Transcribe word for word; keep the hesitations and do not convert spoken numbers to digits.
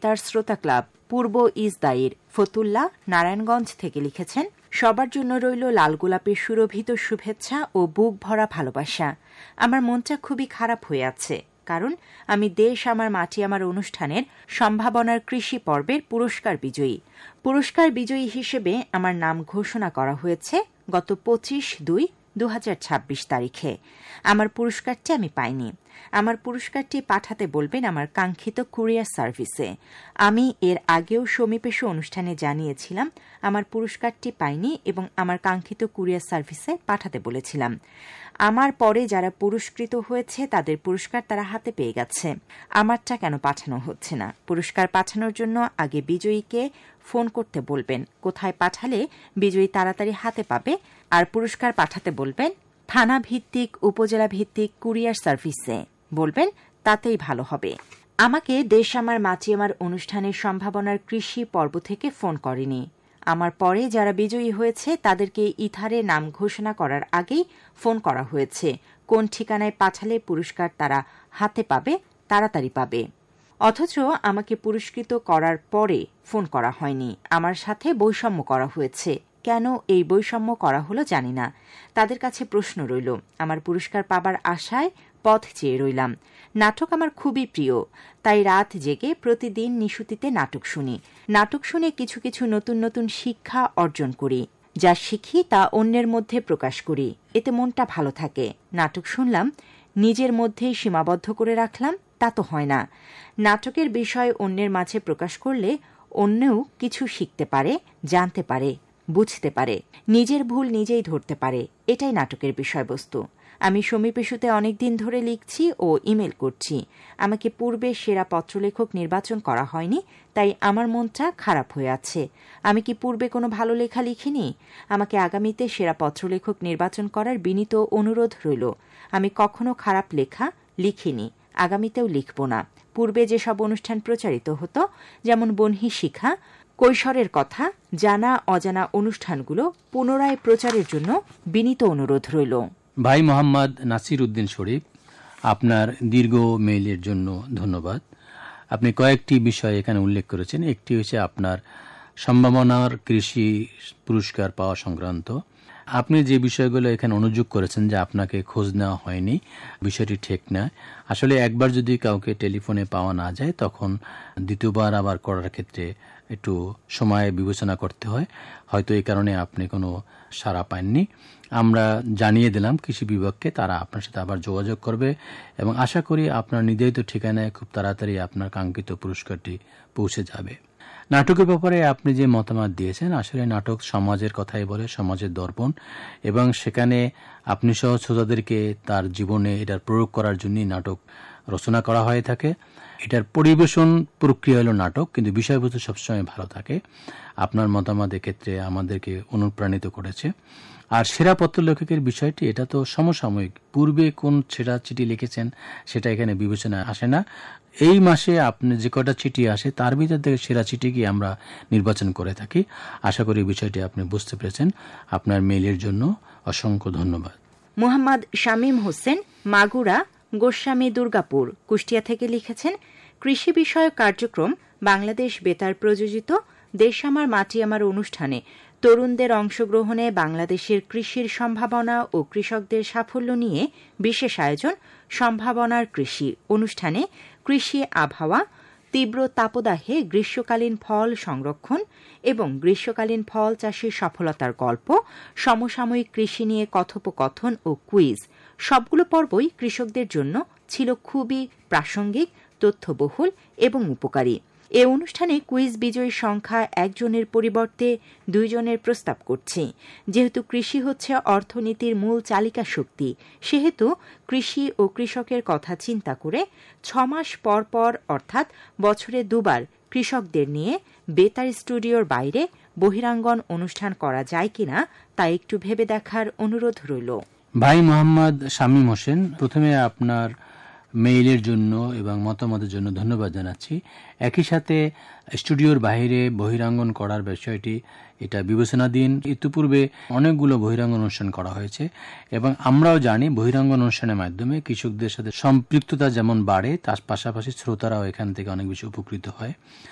তার শ্রোতা ক্লাব পূর্ব ইসদাইর ফতুল্লা নারায়ণগঞ্জ থেকে লিখেছেন, সবার জন্য রইল লাল গোলাপের সুরভিত শুভেচ্ছা ও বুক ভরা ভালোবাসা। আমার মনটা খুবই খারাপ হয়ে আছে, কারণ আমি দেশ আমার মাটি আমার অনুষ্ঠানের সম্ভাবনার কৃষি পর্বের পুরস্কার বিজয়ী। পুরস্কার বিজয়ী হিসেবে আমার নাম ঘোষণা করা হয়েছে গত পঁচিশ দুই দু হাজার ছাব্বিশ তারিখে। আমার পুরস্কারটি আমি পাইনি। আমার পুরস্কারটি পাঠাতে বলবেন আমার কাঙ্ক্ষিত কুরিয়ার সার্ভিসে। আমি এর আগেও সমীপেশু অনুষ্ঠানে জানিয়েছিলাম আমার পুরস্কারটি পাইনি এবং আমার কাঙ্ক্ষিত কুরিয়ার সার্ভিসে পাঠাতে বলেছিলাম। আমার পরে যারা পুরস্কৃত হয়েছে তাদের পুরস্কার তারা হাতে পেয়ে গেছে। আমারটা কেন পাঠানো হচ্ছে না? পুরস্কার পাঠানোর জন্য আগে বিজয়ীকে ফোন করতে বলবেন। কোথায় পাঠালে বিজয়ী তাড়াতাড়ি হাতে পাবে? আর পুরস্কার পাঠাতে বলবেন থানা ভিত্তিক উপজেলা ভিত্তিক কুরিয়ার সার্ভিসে বলবেন, তাতেই ভালো হবে। আমাকে দেশ আমার মাটি আমার অনুষ্ঠানের সম্ভাবনার কৃষি পর্ব থেকে ফোন করেনি। আমার পরে যারা বিজয়ী হয়েছে তাদেরকে ইথারে নাম ঘোষণা করার আগেই ফোন করা হয়েছে। কোন ঠিকানায় পাঠালে পুরস্কার তারা হাতে পাবে, তাড়াতাড়ি পাবে। অথচ আমাকে পুরস্কৃত করার পরে ফোন করা হয়নি। আমার সাথে বৈষম্য করা হয়েছে। কেন এই বৈষম্য করা হলো জানি না। তাদের কাছে প্রশ্ন রইল। আমার পুরস্কার পাবার আশায় পথ চেয়ে রইলাম। নাটক আমার খুবই প্রিয়, তাই রাত জেগে প্রতিদিন নিশুতিতে নাটক শুনি। নাটক শুনে কিছু কিছু নতুন নতুন শিক্ষা অর্জন করি। যা শিখি তা অন্যের মধ্যে প্রকাশ করি, এতে মনটা ভালো থাকে। নাটক শুনলাম, নিজের মধ্যেই সীমাবদ্ধ করে রাখলাম, তা তো হয় না। নাটকের বিষয় অন্যের মাঝে প্রকাশ করলে অন্যও কিছু শিখতে পারে, জানতে পারে, বুঝতে পারে, নিজের ভুল নিজেই ধরতে পারে। এটাই নাটকের বিষয়বস্তু। আমি সমীপেশুতে অনেকদিন ধরে লিখছি ও ইমেল করছি। আমাকে পূর্বে সেরা পত্রলেখক নির্বাচন করা হয়নি, তাই আমার মনটা খারাপ হয়ে আছে। আমি কি পূর্বে কোনো ভালো লেখা লিখিনি? আমাকে আগামীতে সেরা পত্রলেখক নির্বাচন করার বিনীত অনুরোধ রইল। আমি কখনো খারাপ লেখা লিখিনি, আগামীতেও লিখব না। পূর্বে যেসব অনুষ্ঠান প্রচারিত হতো, যেমন বনহি শিখা, কৈশোরের কথা, জানা অজানা অনুষ্ঠানগুলো পুনরায় প্রচারের জন্য বিনীত অনুরোধ রইল। ভাই মোহাম্মদ নাসির উদ্দিন শরীফ, আপনার দীর্ঘ মেইলের জন্য ধন্যবাদ। আপনি কয়েকটি বিষয় এখানে উল্লেখ করেছেন। একটি হচ্ছে আপনার সম্ভাবনার কৃষি পুরস্কার পাওয়া সংক্রান্ত। আপনি যে বিষয়গুলো এখানে অনুযোগ করেছেন যে আপনাকে খোঁজ নেওয়া হয়নি, বিষয়টি ঠিক না। আসলে একবার যদি কাউকে টেলিফোনে পাওয়া না যায়, তখন দ্বিতীয়বার আবার করার ক্ষেত্রে একটু সময় বিবেচনা করতে হয়। হয়তো এই কারণে আপনি কোনো সাড়া পাননি। আমরা জানিয়ে দিলাম কৃষি বিভাগকে, তারা আপনার সাথে আবার যোগাযোগ করবে এবং আশা করি আপনার নির্ধারিত ঠিকানায় খুব তাড়াতাড়ি আপনার কাঙ্ক্ষিত পুরস্কারটি পৌঁছে যাবে। নাটকের ব্যাপারে আপনি যে মতামত দিয়েছেন, আসলে নাটক সমাজের কথাই বলে, সমাজের দর্পণ, এবং সেখানে আপনি সহ শ্রোতাদেরকে তার জীবনে এটার প্রয়োগ করার জন্যই নাটক রচনা করা হয়ে থাকে। এটার পরিবেশন প্রক্রিয়া হলো নাটক, কিন্তু বিষয়বস্তু সবসময় ভালো থাকে। আপনার মতামত ক্ষেত্রে আমাদেরকে অনুপ্রাণিত করেছে। আর সেরা পত্রলেখকের বিষয়টি, এটা তো সমসাময়িক। পূর্বে কোন সেরা চিঠি লিখেছেন সেটা এখানে বিবেচনায় আসে না। এই মাসে আপনি যে কটা চিঠি আসে তার ভিতর থেকে সেরা চিঠিকে আমরা নির্বাচন করে থাকি। আশা করি বিষয়টি আপনি বুঝতে পেরেছেন। আপনার মেইলের জন্য অসংখ্য ধন্যবাদ। মোহাম্মদ শামীম হোসেন, মাগুরা গোস্বামী দুর্গাপুর, কুষ্টিয়া থেকে লিখেছেন, কৃষি বিষয়ক কার্যক্রম বাংলাদেশ বেতার প্রযোজিত দেশ আমার মাটি আমার অনুষ্ঠানে তরুণদের অংশগ্রহণে বাংলাদেশের কৃষির সম্ভাবনা ও কৃষকদের সাফল্য নিয়ে বিশেষ আয়োজন সম্ভাবনার কৃষি অনুষ্ঠানে কৃষি আবহাওয়া, তীব্র তাপদাহে গ্রীষ্মকালীন ফল সংরক্ষণ এবং গ্রীষ্মকালীন ফল চাষের সফলতার গল্প, সমসাময়িক কৃষি নিয়ে কথোপকথন ও কুইজ, সবগুলো পর্বই কৃষকদের জন্য ছিল খুবই প্রাসঙ্গিক, তথ্যবহুল এবং উপকারী। এ অনুষ্ঠানে কুইজ বিজয়ী সংখ্যা একজনের পরিবর্তে দুইজনের প্রস্তাব করছে। যেহেতু কৃষি হচ্ছে অর্থনীতির মূল চালিকা শক্তি, সেহেতু কৃষি ও কৃষকের কথা চিন্তা করে ছমাস পর পর অর্থাৎ বছরে দুবার কৃষকদের নিয়ে বেতার স্টুডিওর বাইরে বহিরাঙ্গন অনুষ্ঠান করা যায় কিনা তা একটু ভেবে দেখার অনুরোধ রইল। ভাই মোহাম্মদ শামীম হোসেন, প্রথমে আপনার মেইলের জন্য এবং মতামতের জন্য ধন্যবাদ জানাচ্ছি। একই সাথে স্টুডিওর বাইরে বহিরাঙ্গন করার বিষয়টি এটা বিবেচনাধীন। ইতিপূর্বে অনেকগুলো বহিরাঙ্গন অনুষ্ঠান করা হয়েছে এবং আমরাও জানি বহিরাঙ্গন অনুষ্ঠানের মাধ্যমে কৃষকদের সাথে সম্পৃক্ততা যেমন বাড়ে, তার পাশাপাশি শ্রোতারাও এখান থেকে অনেক বেশি উপকৃত হয়।